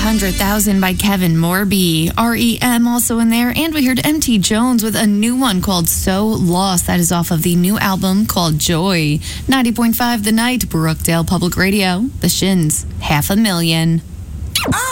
100,000 by Kevin Morby. REM also in there. And we heard MT Jones with a new one called So Lost. That is off of the new album called Joy. 90.5 The Night, Brookdale Public Radio. The Shins, 500,000.